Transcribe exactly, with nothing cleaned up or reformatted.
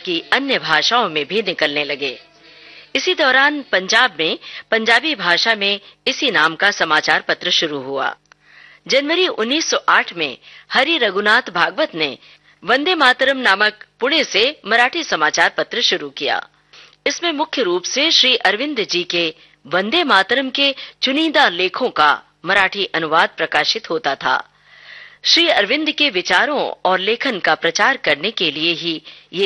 की अन्य भाषाओं में भी निकलने लगे। इसी दौरान पंजाब में पंजाबी भाषा में इसी नाम का समाचार पत्र शुरू हुआ। जनवरी उन्नीस सौ आठ में हरि रघुनाथ भागवत ने वंदे मातरम नामक पुणे से मराठी समाचार पत्र शुरू किया। इसमें मुख्य रूप से श्री अरविंद जी के वंदे मातरम के चुनिंदा लेखों का मराठी अनुवाद प्रकाशित होता था। श्री अरविंद के विचारों और लेखन का प्रचार करने के लिए ही ये